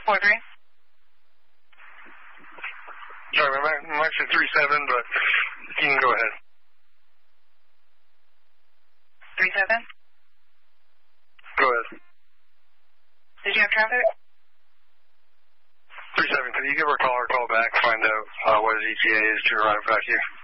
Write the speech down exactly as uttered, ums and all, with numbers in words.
four three. Sorry, my mic said three seven, but you can go ahead. three seven? Go ahead. Did you have traffic? three seven, can you give her a call or call back, find out uh, what his E T A is to arrive back here?